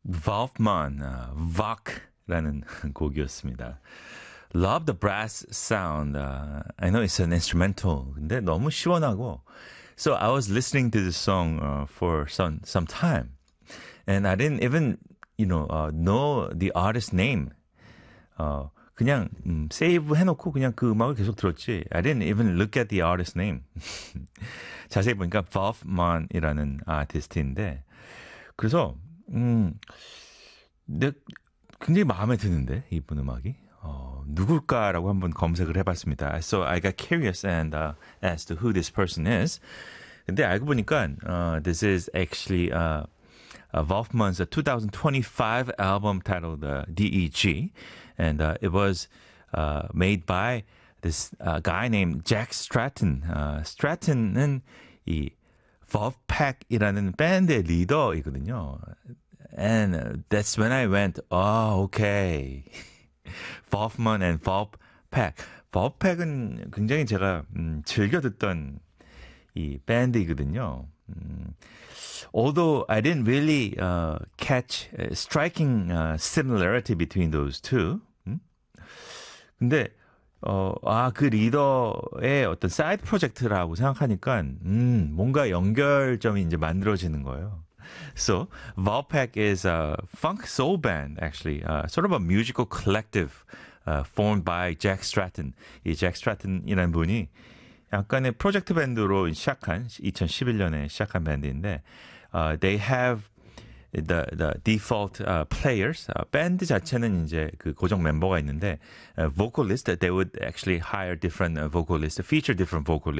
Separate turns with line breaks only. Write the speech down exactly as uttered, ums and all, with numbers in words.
Volkman, uh, Vok라는 곡이었습니다. Love the brass sound. Uh, I know it's an instrumental. 근데 너무 시원하고. So I was listening to this song uh, for some some time, and I didn't even, you know, uh, know the artist name. 어, 그냥 음, 세이브 해놓고 그냥 그 음악을 계속 들었지. I didn't even look at the artist name. 자세히 보니까 Volkman이라는 아티스트인데, 그래서 음, 내 굉장히 마음에 드는데 이분 음악이. 어, 누굴까라고 한번 검색을 해봤습니다. So I got curious and uh, as to who this person is. 근데 알고 보니까 uh, this is actually uh, uh, Volkman's twenty twenty-five album titled uh, D E G, and uh, it was uh, made by this uh, guy named Jack Stratton. Uh, Stratton은 이 Wolfpack이라는 밴드의 리더이거든요. And uh, that's when I went, oh, okay. Volkman and Wolfpack. Wolfpack은 굉장히 제가 음, 즐겨 듣던 이 밴드이거든요. 음, although I didn't really uh, catch a striking uh, similarity between those two. 음? 근데 어, 아, 그 리더의 어떤 사이드 프로젝트라고 생각하니까 음, 뭔가 연결점이 이제 만들어지는 거예요. So, Volpac is a funk soul band, actually, uh, sort of a musical collective uh, formed by Jack Stratton. 이 Jack Stratton이라는 분이 약간의 프로젝트 밴드로 시작한 이천십일 년에 시작한 밴드인데, uh, they have the the default uh, players. Uh, 밴드 자체는 이제 그 고정 멤버가 있는데, uh, vocalist, they would actually hire different uh, vocalists, feature different vocalists.